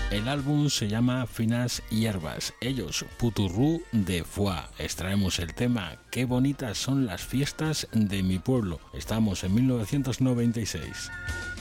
El álbum se llama Finas Hierbas, ellos Puturrú de Foix. Extraemos el tema Qué bonitas son las fiestas de mi pueblo. Estamos en 1996.